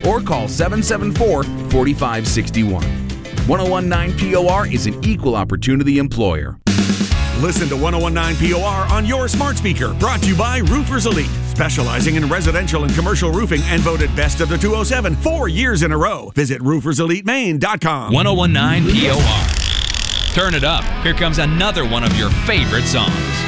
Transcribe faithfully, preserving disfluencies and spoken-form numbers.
or call seven seven four, four five six one. ten nineteen P O R is an equal opportunity employer. Listen to ten nineteen P O R on your smart speaker. Brought to you by Roofers Elite, specializing in residential and commercial roofing and voted best of the two oh seven four years in a row. Visit roofers elite maine dot com. ten nineteen P O R. Turn it up. Here comes another one of your favorite songs.